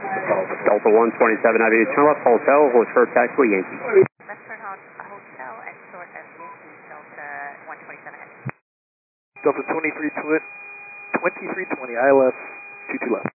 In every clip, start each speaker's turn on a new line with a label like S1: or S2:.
S1: Delta 127 Heavy, turn left Hotel, hold short taxiway Yankee.
S2: Left turn hotel at short of Yankee, Delta 127 Heavy.
S3: Delta 2320, ILS 22 left.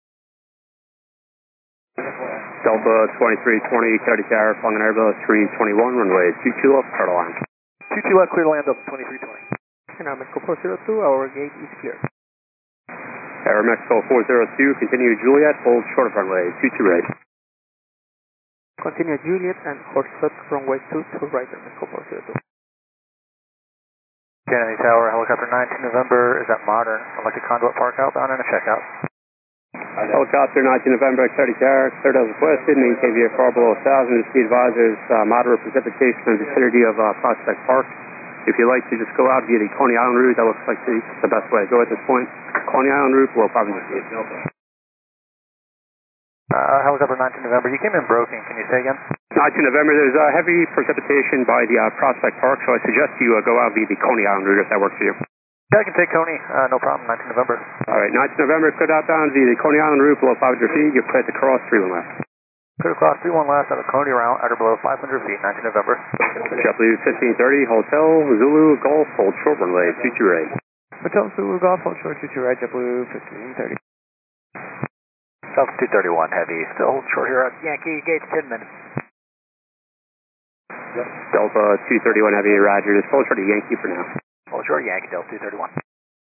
S1: Delta 2320, Coyote Tower, flying an Airbus 321, runway 22 left, clear to land.
S3: 22 left, clear to land, Delta 2320.
S4: And Mexico 402, our gate is clear.
S1: Air Mexico 402, continue Juliet, hold short of runway 22 right.
S4: Continue Juliet and hold short runway 22 right, Mexico 402.
S3: Kennedy Tower, helicopter 19 November, is at Modern. Electric Conduit Park outbound and a checkout.
S1: Helicopter 19 November, Coyote Tower, cleared as requested, maintain VFR below 1,000, speed advisors, moderate precipitation in the vicinity of Prospect Park. If you'd like to just go out via the Coney Island route, that looks like the best way to go at this point. Coney Island route, below 500 feet.
S3: Helicopter 19 November, you came in broken, can you say again?
S1: 19 November, there's heavy precipitation by the Prospect Park, so I suggest you go out via the Coney Island route if that works for you.
S3: Yeah, I can take Coney, no problem, 19 November.
S1: Alright, 19 November, cleared outbound via the Coney Island route, below 500 feet, you're cleared to cross 31 left.
S3: Clear to cross 31 left on the Coney route at or below 500 feet, 19 November.
S1: JetBlue 1530, Hotel Zulu Golf, hold short runway 22 right.
S4: Hotel Zulu Golf, hold short 22 right, JetBlue 1530.
S3: South 231 Heavy, still hold short here at Yankee, gate 10 minutes.
S1: Delta 231 Heavy, roger, just hold short of Yankee for now.
S3: Hold short Yankee, Delta 231.